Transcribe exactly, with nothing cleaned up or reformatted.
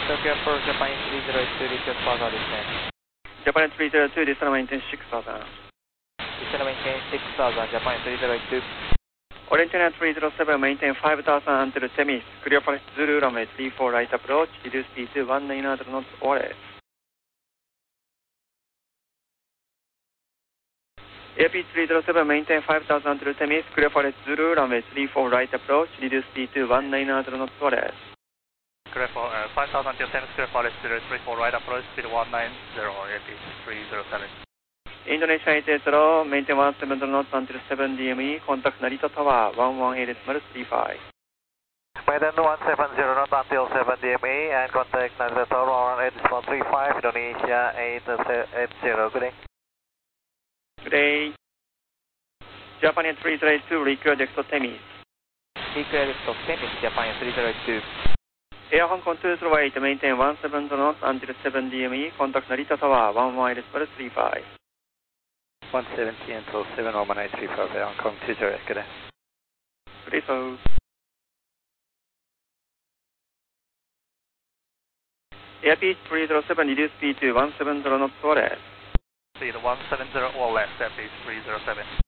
Tokyo for Japan three zero two, request further descent. Japan three zero two, descend maintain six thousand. Descend maintain six thousand, Japan three zero two. Orientina three zero seven, maintain five thousand until Temis. Clear for Zulu runway three four right approach, reduce speed to one nine zero knots O L S. A P three zero seven, maintain five thousand until Temis. Clear for Zulu runway three four right approach, reduce speed to one nine zero knots O L S. Clear for uh, five thousand until Temis, clear for zero three four right approach, speed one nine zero, A P three zero seven. Indonesia eight eight zero, maintain one seven zero knots until seven D M E, contact Narita Tower, one one eight three five. Maintain one seven zero knots until seven D M E and contact Narita Tower, one one eight three five, Indonesia eight eight zero, good day. Good day. Japan three zero two, request to Temis. Request to Temis, Japan three zero two. Air Hong Kong two zero eight, maintain one seven zero knots until seven D M E, contact Narita Tower, one one eight three five. one seventy until seven one eight three five, Air Hong Kong two zero eight, good day. Good day, sir. Airbus three zero seven, reduce speed to one seven zero knots O L S. Speed one seven zero or less, A P three zero seven.